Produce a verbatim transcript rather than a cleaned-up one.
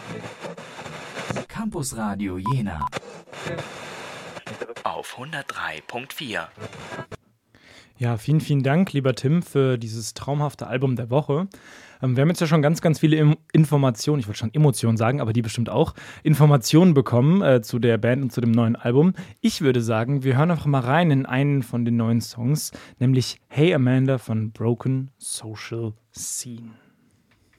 Campus Radio Jena auf hundertdrei Komma vier. Ja, vielen, vielen Dank, lieber Tim, für dieses traumhafte Album der Woche. Ähm, wir haben jetzt ja schon ganz, ganz viele Im- Informationen, ich wollte schon Emotionen sagen, aber die bestimmt auch, Informationen bekommen äh, zu der Band und zu dem neuen Album. Ich würde sagen, wir hören einfach mal rein in einen von den neuen Songs, nämlich Hey Amanda von Broken Social Scene.